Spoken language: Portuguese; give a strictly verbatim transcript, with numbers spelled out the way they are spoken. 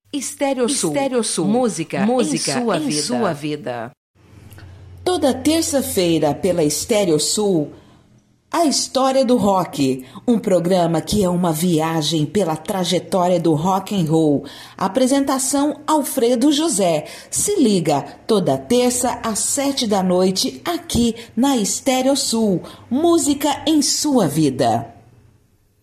Estéreo Sul. Estéreo Sul. Música, música em, sua, em vida. sua vida. Toda terça-feira pela Estéreo Sul, A História do Rock, um programa que é uma viagem pela trajetória do rock and roll. Apresentação Alfredo José. Se liga, toda terça às sete da noite, aqui na Estéreo Sul. Música em sua vida.